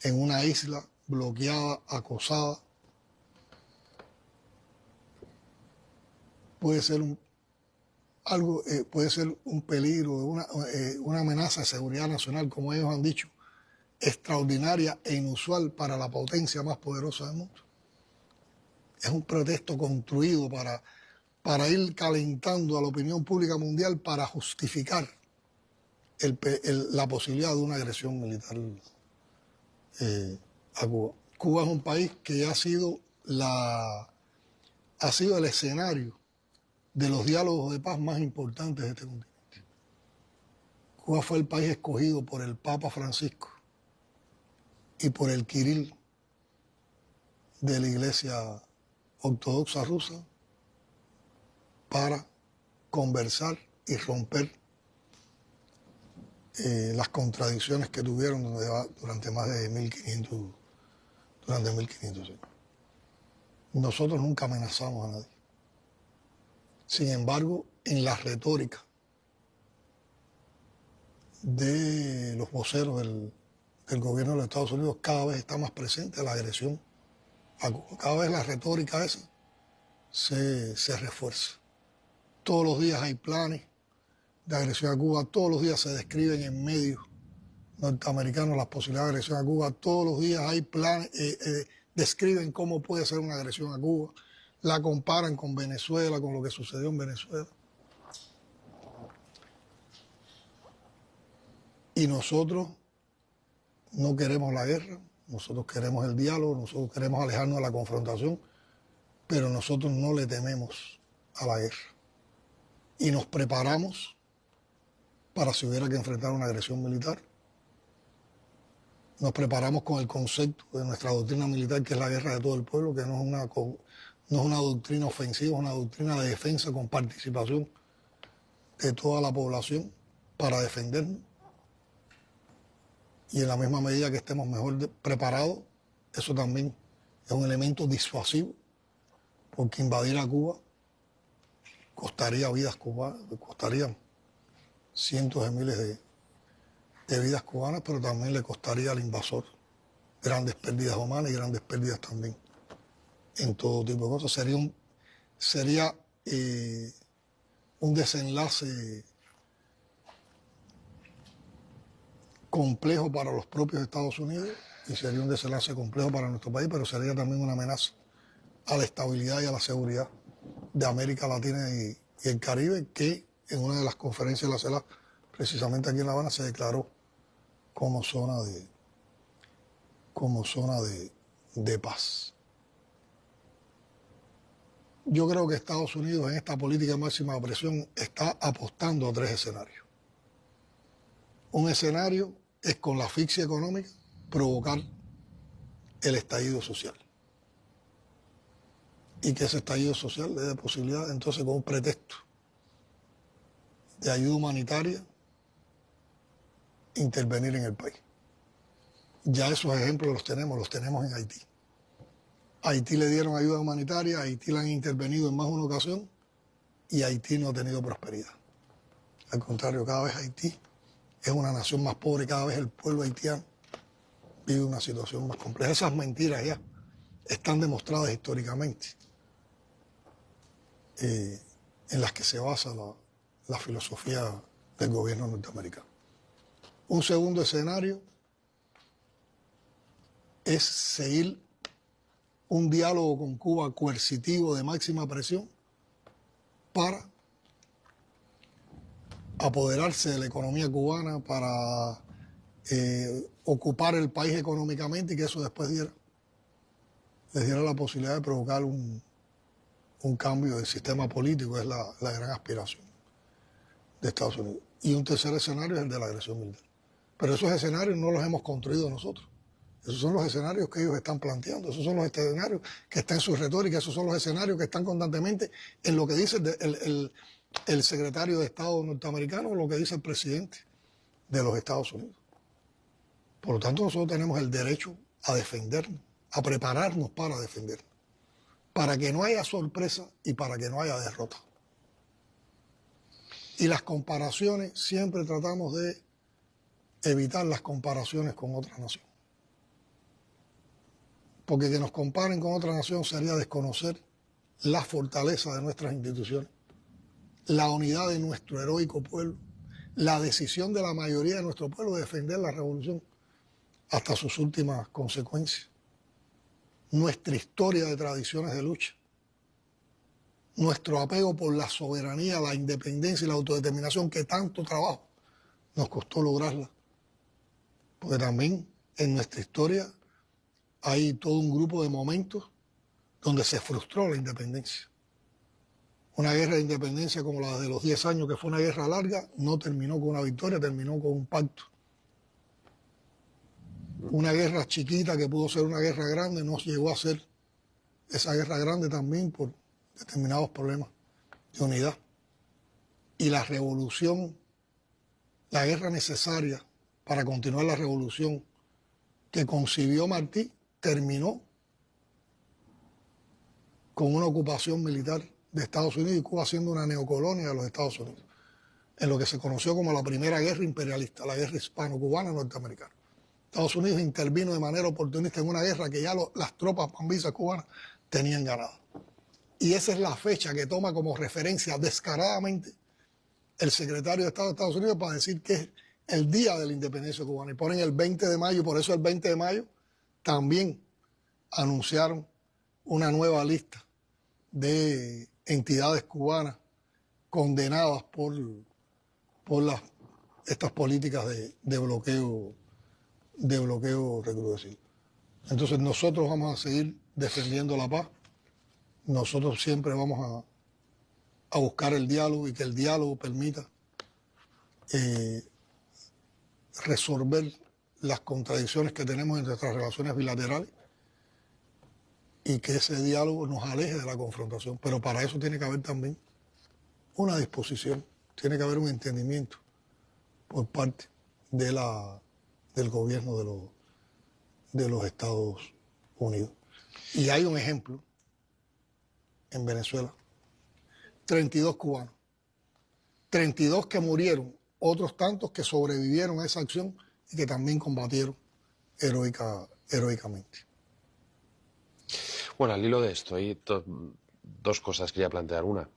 en una isla bloqueada, acosada. Puede ser puede ser un peligro, una amenaza de seguridad nacional, como ellos han dicho, extraordinaria e inusual para la potencia más poderosa del mundo. Es un pretexto construido para ir calentando a la opinión pública mundial para justificar la posibilidad de una agresión militar a Cuba. Cuba es un país que ha sido el escenario de los diálogos de paz más importantes de este continente. Cuba fue el país escogido por el Papa Francisco y por el Kirill de la Iglesia Ortodoxa Rusa para conversar y romper las contradicciones que tuvieron durante más de 1500 años. Nosotros nunca amenazamos a nadie. Sin embargo, en la retórica de los voceros del gobierno de los Estados Unidos cada vez está más presente la agresión a Cuba. Cada vez la retórica esa se refuerza. Todos los días hay planes de agresión a Cuba, todos los días se describen en medios norteamericanos las posibilidades de agresión a Cuba, todos los días hay planes, describen cómo puede ser una agresión a Cuba, la comparan con Venezuela, con lo que sucedió en Venezuela. Y nosotros no queremos la guerra, nosotros queremos el diálogo, nosotros queremos alejarnos de la confrontación, pero nosotros no le tememos a la guerra. Y nos preparamos para si hubiera que enfrentar una agresión militar. Nos preparamos con el concepto de nuestra doctrina militar, que es la guerra de todo el pueblo, que no es una doctrina ofensiva, es una doctrina de defensa con participación de toda la población para defendernos. Y en la misma medida que estemos mejor preparados, eso también es un elemento disuasivo, porque invadir a Cuba costaría vidas cubanas, costaría cientos de miles de vidas cubanas, pero también le costaría al invasor grandes pérdidas humanas y grandes pérdidas también en todo tipo de cosas. Sería un desenlace complejo para los propios Estados Unidos y sería un desenlace complejo para nuestro país, pero sería también una amenaza a la estabilidad y a la seguridad de América Latina y el Caribe, que en una de las conferencias de la CELAC, precisamente aquí en La Habana, se declaró como zona de paz. Yo creo que Estados Unidos en esta política de máxima presión está apostando a 3 escenarios. Un escenario es con la asfixia económica provocar el estallido social. Y que ese estallido social le dé posibilidad, entonces, con un pretexto de ayuda humanitaria, intervenir en el país. Ya esos ejemplos los tenemos en Haití. A Haití le dieron ayuda humanitaria, a Haití la han intervenido en más de una ocasión y Haití no ha tenido prosperidad. Al contrario, cada vez Haití es una nación más pobre, cada vez el pueblo haitiano vive una situación más compleja. Esas mentiras ya están demostradas históricamente, en las que se basa la filosofía del gobierno norteamericano. Un segundo escenario es seguir un diálogo con Cuba coercitivo de máxima presión para apoderarse de la economía cubana, para ocupar el país económicamente y que eso después les diera la posibilidad de provocar un cambio del sistema político, es la gran aspiración de Estados Unidos. Y un tercer escenario es el de la agresión militar. Pero esos escenarios no los hemos construido nosotros. Esos son los escenarios que ellos están planteando, esos son los escenarios que están en su retórica, esos son los escenarios que están constantemente en lo que dice el secretario de Estado norteamericano o lo que dice el presidente de los Estados Unidos. Por lo tanto, nosotros tenemos el derecho a defendernos, a prepararnos para defendernos, para que no haya sorpresa y para que no haya derrota. Y las comparaciones, siempre tratamos de evitar las comparaciones con otras naciones. porque que nos comparen con otra nación sería desconocer la fortaleza de nuestras instituciones, la unidad de nuestro heroico pueblo, la decisión de la mayoría de nuestro pueblo de defender la revolución hasta sus últimas consecuencias, nuestra historia de tradiciones de lucha, nuestro apego por la soberanía, la independencia y la autodeterminación que tanto trabajo nos costó lograrla. Porque también en nuestra historia hay todo un grupo de momentos donde se frustró la independencia. Una guerra de independencia como la de los 10 años, que fue una guerra larga, no terminó con una victoria, terminó con un pacto. Una guerra chiquita que pudo ser una guerra grande, no llegó a ser esa guerra grande también por determinados problemas de unidad. Y la revolución, la guerra necesaria para continuar la revolución que concibió Martí, terminó con una ocupación militar de Estados Unidos y Cuba siendo una neocolonia de los Estados Unidos, en lo que se conoció como la primera guerra imperialista, la guerra hispano-cubana norteamericana. Estados Unidos intervino de manera oportunista en una guerra que ya las tropas pambisas cubanas tenían ganada. Y esa es la fecha que toma como referencia descaradamente el secretario de Estado de Estados Unidos para decir que es el día de la independencia cubana. Y ponen el 20 de mayo, por eso el 20 de mayo también anunciaron una nueva lista de entidades cubanas condenadas por estas políticas de bloqueo recrudecido. Entonces nosotros vamos a seguir defendiendo la paz, nosotros siempre vamos a buscar el diálogo y que el diálogo permita resolver las contradicciones que tenemos en nuestras relaciones bilaterales y que ese diálogo nos aleje de la confrontación. Pero para eso tiene que haber también una disposición, tiene que haber un entendimiento por parte del gobierno de los Estados Unidos. Y hay un ejemplo en Venezuela, 32 cubanos, 32 que murieron, otros tantos que sobrevivieron a esa acción y que también combatieron heroicamente. Bueno, al hilo de esto, hay dos cosas que quería plantear. Una,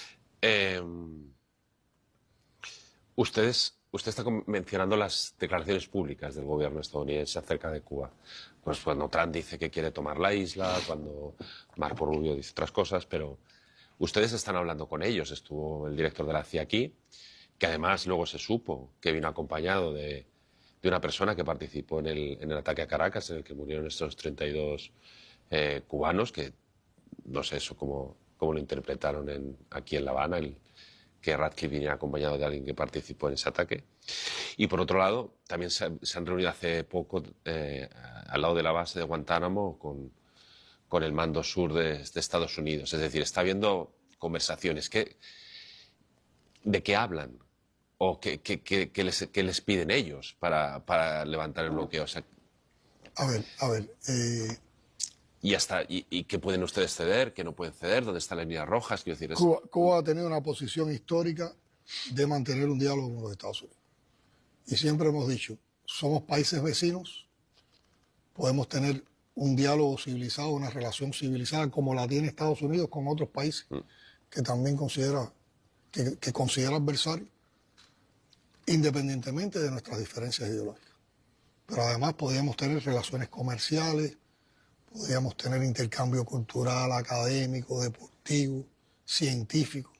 usted está mencionando las declaraciones públicas del gobierno estadounidense acerca de Cuba. Pues cuando Trump dice que quiere tomar la isla, cuando Marco Rubio dice otras cosas, pero ustedes están hablando con ellos. Estuvo el director de la CIA aquí, que además luego se supo que vino acompañado de una persona que participó en el ataque a Caracas, en el que murieron estos 32 cubanos, que no sé eso cómo lo interpretaron aquí en La Habana, que Ratcliffe viniera acompañado de alguien que participó en ese ataque. Y por otro lado, también se han reunido hace poco al lado de la base de Guantánamo con el mando sur de Estados Unidos. Es decir, está habiendo conversaciones. ¿De qué hablan? ¿O qué les piden ellos para levantar el bloqueo? O sea, A ver. ¿Y qué pueden ustedes ceder? ¿Qué no pueden ceder? ¿Dónde están las líneas rojas? Quiero decir, Cuba ha tenido una posición histórica de mantener un diálogo con los Estados Unidos. Y siempre hemos dicho, somos países vecinos, podemos tener un diálogo civilizado, una relación civilizada como la tiene Estados Unidos con otros países que también considera adversarios, independientemente de nuestras diferencias ideológicas. Pero además podríamos tener relaciones comerciales, podríamos tener intercambio cultural, académico, deportivo, científico.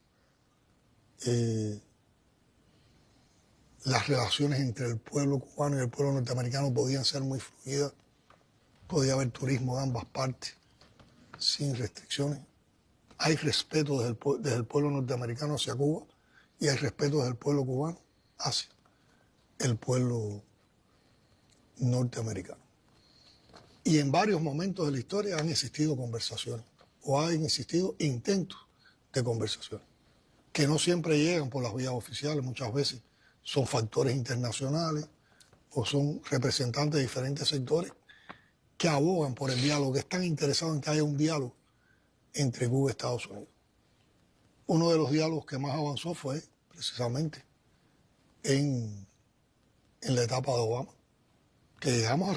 Las relaciones entre el pueblo cubano y el pueblo norteamericano podían ser muy fluidas. Podía haber turismo de ambas partes, sin restricciones. Hay respeto desde el pueblo norteamericano hacia Cuba y hay respeto desde el pueblo cubano hacia el pueblo norteamericano. Y en varios momentos de la historia han existido conversaciones o han existido intentos de conversación, que no siempre llegan por las vías oficiales, muchas veces son factores internacionales o son representantes de diferentes sectores que abogan por el diálogo, que están interesados en que haya un diálogo entre Cuba y Estados Unidos. Uno de los diálogos que más avanzó fue precisamente en la etapa de Obama, que llegamos a